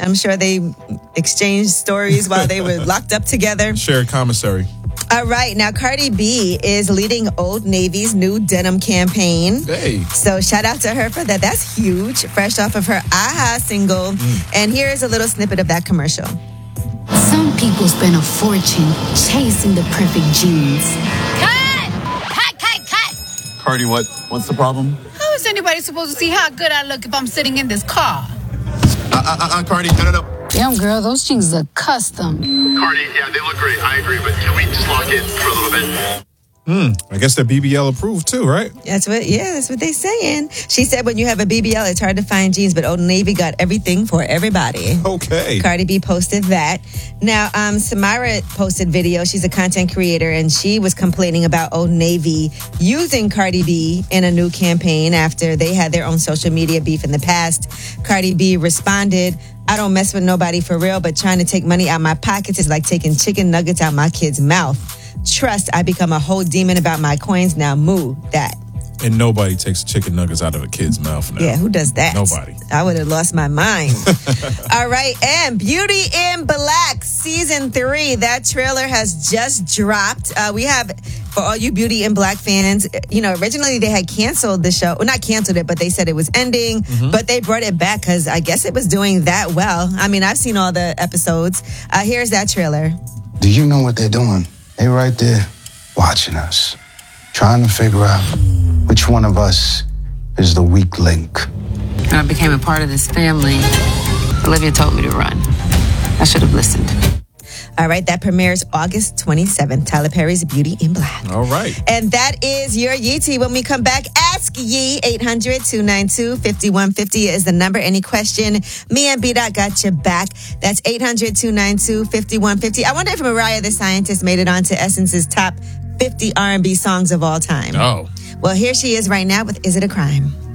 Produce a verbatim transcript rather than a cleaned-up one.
I'm sure they exchanged stories while they were locked up together. Shared commissary. All right. Now, Cardi B is leading Old Navy's new denim campaign. Hey. So shout out to her for that. That's huge. Fresh off of her Aha single. Mm. And here's a little snippet of that commercial. Some people spend a fortune chasing the perfect jeans. Cut! Cut, cut, cut! Cardi, what? What's the problem? How is anybody supposed to see how good I look if I'm sitting in this car? Uh, uh, uh, uh Cardi, no, no, no. Damn, girl, those jeans are custom. Cardi, yeah, they look great. I agree, but can we just lock in for a little bit? Hmm. I guess they're B B L approved too, right? That's what, yeah, that's what they're saying. She said when you have a B B L, it's hard to find jeans, but Old Navy got everything for everybody. Okay. Cardi B posted that. Now, um, Samara posted video. She's a content creator, and she was complaining about Old Navy using Cardi B in a new campaign after they had their own social media beef in the past. Cardi B responded, I don't mess with nobody for real, but trying to take money out my pockets is like taking chicken nuggets out my kid's mouth. Trust, I become a whole demon about my coins. Now move that. And nobody takes chicken nuggets out of a kid's mouth now. Yeah, who does that? Nobody. I would have lost my mind. All right, and Beauty in Black season three. That trailer has just dropped. Uh, we have, for all you Beauty in Black fans, you know, originally they had canceled the show. Well, not canceled it, but they said it was ending. Mm-hmm. But they brought it back because I guess it was doing that well. I mean, I've seen all the episodes. Uh, here's that trailer. Do you know what they're doing? They right there watching us, trying to figure out which one of us is the weak link. When I became a part of this family, Olivia told me to run. I should have listened. All right, that premieres August twenty-seventh. Tyler Perry's Beauty in Black. All right. And that is your Yeetie. When we come back, ask Yee. eight hundred, two nine two, five one five zero is the number. Any question, me and B-Dot got your back. That's eight hundred, two nine two, five one five zero. I wonder if Mariah the Scientist made it onto Essence's top fifty R and B songs of all time. Oh. Well, here she is right now with Is It a Crime?